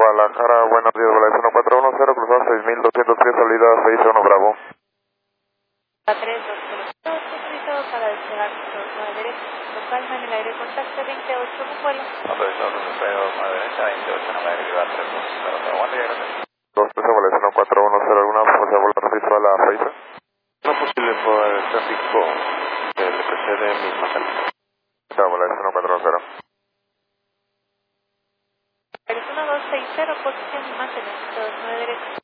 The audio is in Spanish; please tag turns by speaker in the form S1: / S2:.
S1: Guadalajara, buenos días, Volaris 1410, cruzado 6210, salida 61 Bravo.
S2: A 3200, autorizado para despegar nuestra derecha, local en el aire, contacto 28, un vuelo.
S3: Autorizado con despegue a derecha, 28 en el aire, lleva 3200, aguante, gracias.
S1: 23 Volaris 1410, alguna fuerza volar visual a Phaser.
S3: No posible por el tráfico del LPC de misma salida.
S1: Volaris 1410.
S2: Arizona 260, posición y mantener 29 derecha.